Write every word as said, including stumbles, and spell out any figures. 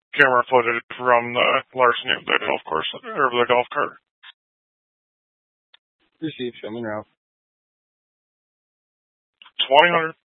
camera footage from the larceny of the golf course or the golf cart. Receive. Show me now. Twenty hundred.